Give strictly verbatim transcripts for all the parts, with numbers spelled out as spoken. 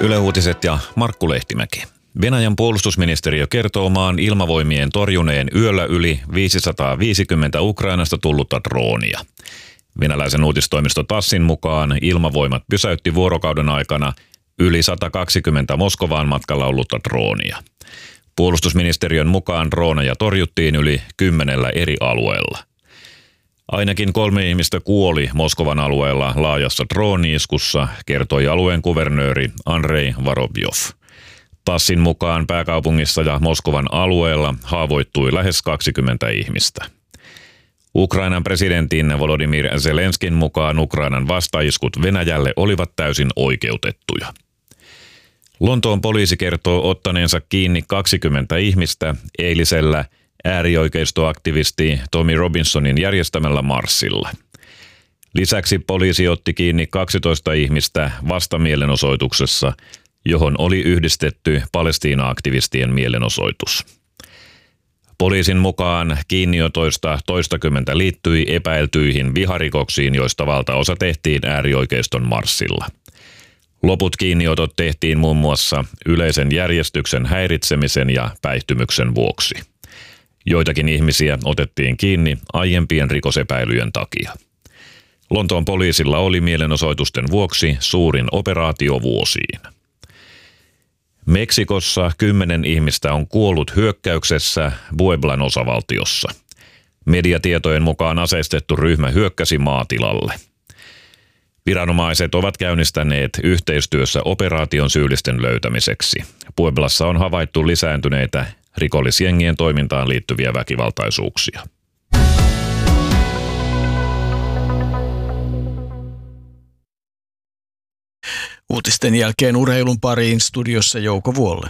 Yle Uutiset ja Markku Lehtimäki. Venäjän puolustusministeriö kertoo maan ilmavoimien torjuneen yöllä yli viisisataaviisikymmentä Ukrainasta tullutta droonia. Venäläisen uutistoimisto Tassin mukaan ilmavoimat pysäytti vuorokauden aikana yli sata kaksikymmentä Moskovaan matkalla ollutta droonia. Puolustusministeriön mukaan drooneja torjuttiin yli kymmenellä eri alueella. Ainakin kolme ihmistä kuoli Moskovan alueella laajassa drooni-iskussa, kertoi alueen kuvernööri Andrei Vorobjov. Tassin mukaan pääkaupungissa ja Moskovan alueella haavoittui lähes kaksikymmentä ihmistä. Ukrainan presidentin Volodymyr Zelenskin mukaan Ukrainan vastaiskut Venäjälle olivat täysin oikeutettuja. Lontoon poliisi kertoo ottaneensa kiinni kaksikymmentä ihmistä eilisellä äärioikeistoaktivisti Tommy Robinsonin järjestämällä marssilla. Lisäksi poliisi otti kiinni kaksitoista ihmistä vastamielenosoituksessa, johon oli yhdistetty Palestiina-aktivistien mielenosoitus. Poliisin mukaan kiinniotoista toistakymmentä liittyi epäiltyihin viharikoksiin, joista valtaosa tehtiin äärioikeiston marssilla. Loput kiinniotot tehtiin muun muassa yleisen järjestyksen häiritsemisen ja päihtymyksen vuoksi. Joitakin ihmisiä otettiin kiinni aiempien rikosepäilyjen takia. Lontoon poliisilla oli mielenosoitusten vuoksi suurin operaatio vuosiin. Meksikossa kymmenen ihmistä on kuollut hyökkäyksessä Pueblan osavaltiossa. Mediatietojen mukaan aseistettu ryhmä hyökkäsi maatilalle. Viranomaiset ovat käynnistäneet yhteistyössä operaation syyllisten löytämiseksi. Pueblassa on havaittu lisääntyneitä rikollisjengien toimintaan liittyviä väkivaltaisuuksia. Uutisten jälkeen urheilun pariin, studiossa Jouko Vuolle.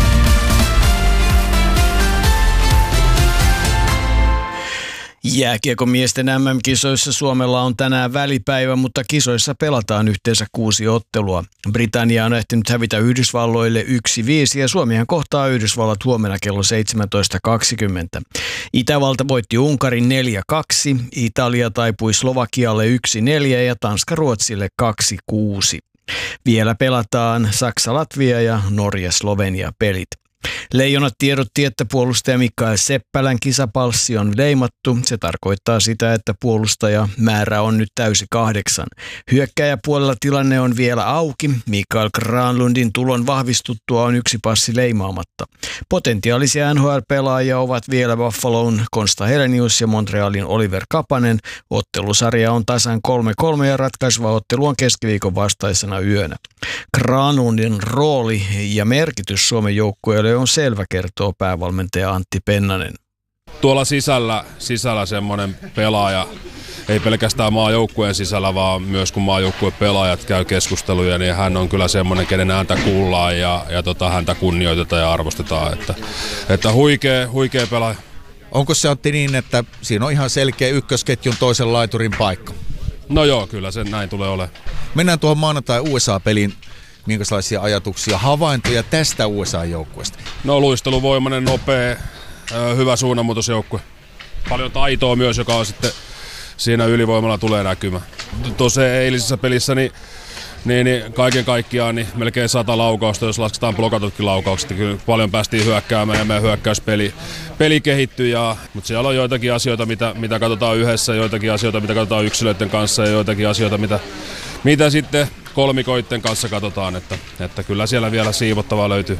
Jääkiekomiesten M M-kisoissa Suomella on tänään välipäivä, mutta kisoissa pelataan yhteensä kuusi ottelua. Britannia on ehtinyt hävitä Yhdysvalloille yksi viisi ja Suomihan kohtaa Yhdysvallat huomenna kello seitsemäntoista kaksikymmentä. Itävalta voitti Unkarin neljä kaksi, Italia taipui Slovakialle yksi neljä ja Tanska Ruotsille kaksi kuusi. Vielä pelataan Saksa-Latvia ja Norja-Slovenia-pelit. Leijonat tiedotti, että puolustaja Mikael Seppälän kisapalssi on leimattu. Se tarkoittaa sitä, että puolustaja määrä on nyt täysi kahdeksan. Hyökkääjäpuolella tilanne on vielä auki. Mikael Granlundin tulon vahvistuttua on yksi passi leimaamatta. Potentiaalisia N H L-pelaajia ovat vielä Buffalon Konsta Helenius ja Montrealin Oliver Kapanen. Ottelusarja on tasan kolme kolme ja ratkaiseva ottelu on keskiviikon vastaisena yönä. Granlundin rooli ja merkitys Suomen joukkueelle on selvä, kertoo päävalmentaja Antti Pennanen. Tuolla sisällä, sisällä semmoinen pelaaja, ei pelkästään maajoukkueen sisällä, vaan myös kun maajoukkueen pelaajat käy keskusteluja, niin hän on kyllä semmoinen, kenen ääntä kuullaan ja, ja tota, häntä kunnioitetaan ja arvostetaan. Että, että huikea, huikea pelaaja. Onko se Antti niin, että siinä on ihan selkeä ykkösketjun toisen laiturin paikka? No joo, kyllä se näin tulee olemaan. Mennään tuohon maanantai U S A-peliin. Minkälaisia ajatuksia, havaintoja tästä U S A-joukkueesta? No luisteluvoimainen, nopea, hyvä suunnanmuutosjoukkue. Paljon taitoa myös, joka on sitten siinä ylivoimalla tulee näkymään. Tuossa eilisessä pelissä niin, niin, niin kaiken kaikkiaan niin melkein sata laukausta, jos lasketaan blokatutkin laukaukset. Kyllä paljon päästiin hyökkäämään ja meidän hyökkäyspeli peli kehittyi. Ja, mutta siellä on joitakin asioita, mitä, mitä katsotaan yhdessä, joitakin asioita, mitä katsotaan yksilöiden kanssa ja joitakin asioita, mitä, mitä sitten kolmikoitten kanssa katsotaan, että, että kyllä siellä vielä siivottavaa löytyy.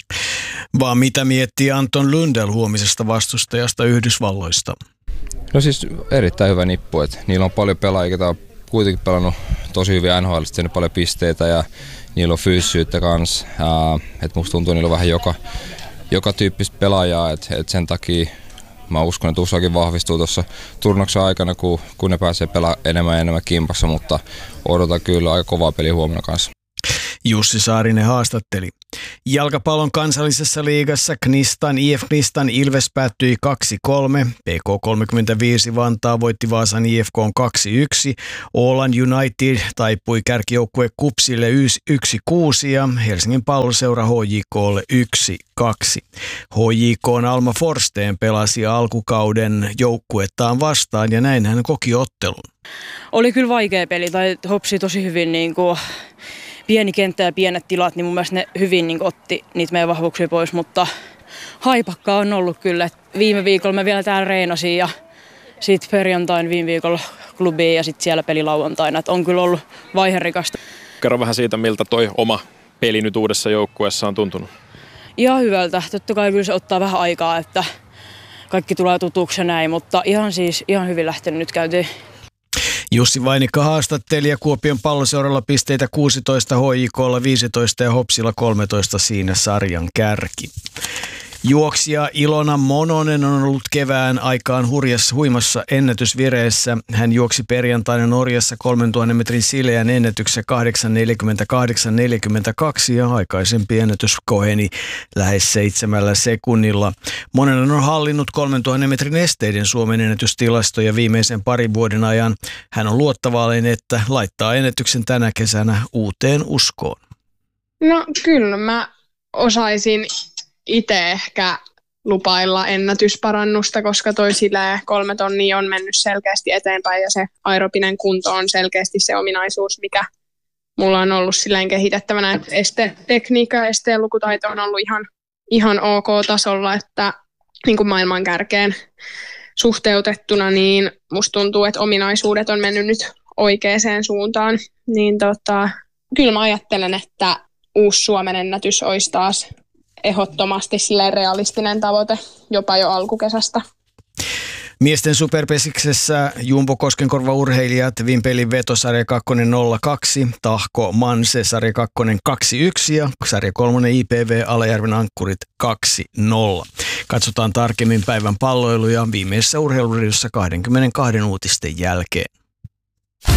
Vaan mitä miettii Anton Lundell huomisesta vastustajasta Yhdysvalloista? No siis erittäin hyvä nippu, että niillä on paljon pelaajia, jotka on kuitenkin pelannut tosi hyvin N H L:stä, tehnyt paljon pisteitä ja niillä on fyysisyyttä kanssa. Että musta tuntuu, että niillä on vähän joka, joka tyyppistä pelaajaa, että et sen takia mä uskon, että U S Akin vahvistuu tuossa turnauksen aikana, kun, kun ne pääsee pelaamaan enemmän ja enemmän kimpassa, mutta odotan kyllä aika kovaa peliä huomenna kanssa. Jussi Saarinen haastatteli. Jalkapallon kansallisessa liigassa Knistan, I F Knistan Ilves päättyi kaksi kolme, P K kolmekymmentäviisi Vantaa voitti Vaasan I F K kaksi yksi, Åland United taipui kärkijoukkue Kupsille yksi kuusi ja Helsingin Palloseura H J K:lle yksi kaksi. H J K:n Alma Forsteen pelasi alkukauden joukkuettaan vastaan ja näin hän koki ottelun. Oli kyllä vaikea peli, tai Hopsi tosi hyvin niin kuin pieni kenttä ja pienet tilat, niin mun mielestä ne hyvin niin otti niitä meidän vahvuuksia pois, mutta haipakkaa on ollut kyllä. Et viime viikolla mä vielä täällä reinasin ja sitten perjantain viime viikolla klubiin ja sitten siellä peli lauantaina. Et on kyllä ollut vaiherikasta. Kerro vähän siitä, miltä toi oma peli nyt uudessa joukkueessa on tuntunut. Ihan hyvältä. Totta kai kyllä se ottaa vähän aikaa, että kaikki tulee tutuksi ja näin, mutta ihan siis ihan hyvin lähtenyt nyt käyntiin. Jussi Vainikka haastatteli ja Kuopion Palloseuralla pisteitä kuusitoista, H J K:lla viisitoista ja Hopsilla kolmetoista siinä sarjan kärki. Juoksija Ilona Mononen on ollut kevään aikaan hurjassa huimassa ennätysvireessä. Hän juoksi perjantaina Norjassa kolmentuhannen metrin sileän ennätyksessä kahdeksan neljäkymmentäkahdeksan neljäkymmentäkaksi ja aikaisempi ennätys koheni lähes seitsemällä sekunnilla. Mononen on hallinnut kolmentuhannen metrin esteiden Suomen ennätystilastoja viimeisen parin vuoden ajan. Hän on luottavainen, että laittaa ennätyksen tänä kesänä uuteen uskoon. No kyllä mä osaisin itse ehkä lupailla ennätysparannusta, koska toi sileä kolme tonnia on mennyt selkeästi eteenpäin ja se aerobinen kunto on selkeästi se ominaisuus, mikä mulla on ollut silleen kehitettävänä, että estetekniikka ja esteen lukutaito on ollut ihan, ihan ok tasolla, että niin kuin maailman kärkeen suhteutettuna, niin musta tuntuu, että ominaisuudet on mennyt nyt oikeaan suuntaan, niin tota, kyllä mä ajattelen, että uusi Suomen ennätys olisi taas ehdottomasti silleen realistinen tavoite jopa jo alkukesästä. Miesten superpesiksessä Jumbo Koskenkorva-urheilijat Vimpelin veto sarja kakkonen nolla kaksi, Tahko Manse sarja kakkonen kaksi yksi ja sarja kolmonen I P V Alajärven ankkurit kaksi nolla. Katsotaan tarkemmin päivän palloiluja viimeisessä urheiluriossa kaksikymmentäkaksi uutisten jälkeen.